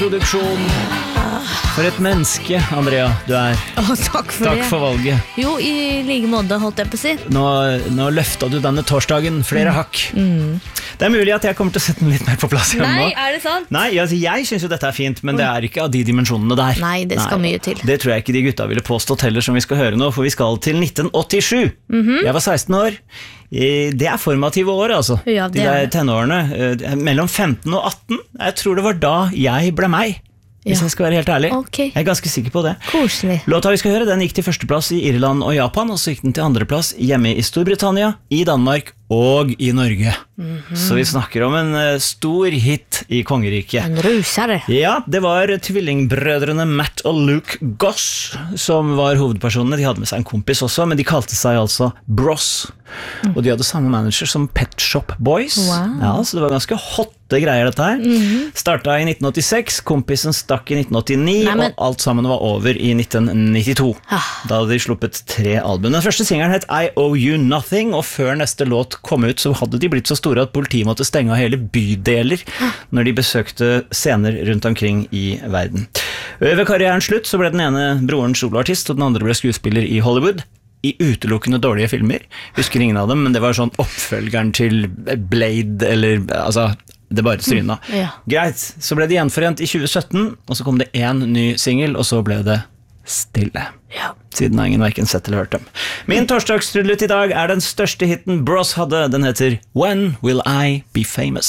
Produksjon. For et menneske, Andrea, du er. Takk for det. Takk for valget. Jo, i like måte holdt jeg på å si. Nå løftet du denne torsdagen flere hakk. Det er mulig at jeg kommer til å sette den litt mer på plass hjemme nå. Nei, er det sant? Nei, altså, jeg synes jo dette er fint, men det er ikke av de dimensjonene der. Nei, det skal mye til. Det tror jeg ikke de gutta ville påstått heller, som vi skal høre nå, for vi skal til 1987. Jeg var 16 år. Det er formative år, altså. Ja, det de der er det. tenårene, mellom 15 og 18. Jeg tror det var da jeg ble meg. Hvis jeg skal være helt ærlig. Ok. Jeg er ganske sikker på det. Koselig. Låta vi skal høre, den gikk til førsteplass i Irland og Japan, og så gikk den til andreplass hjemme i Storbritannia, i Danmark og i Norge. Så vi snakker om en stor hit i kongeriket. En rusere. Ja, det var tvillingbrødrene Matt og Luke Goss som var hovedpersonene. De hadde med seg en kompis også, men de kalte seg altså Bros. Og de hadde samme manager som Pet Shop Boys. Wow. Ja, så det var ganske hotte greier dette her. Startet i 1986, kompisen stakk i 1989, og alt sammen var over i 1992. Da hadde de sluppet 3 album. Den første singelen het I Owe You Nothing, og før neste låt kom ut, så hadde de blitt så store at politiet måtte stenge av hele bydeler når de besøkte scener rundt omkring i verden. Ved karrierens slutt så ble den ene broren soloartist, og den andre ble skuespiller i Hollywood. I utelukkende dårlige filmer. Husker ingen av dem, men det var sånn oppfølgeren til Blade, eller altså, det bare stryna. Greit, så ble de gjenforent i 2017, og så kom det en ny single, og så ble det stille. Siden har ingen hverken sett eller hørt dem. Min torsdagstrudlet i dag er den største hitten Bros hadde. Den heter When Will I Be Famous?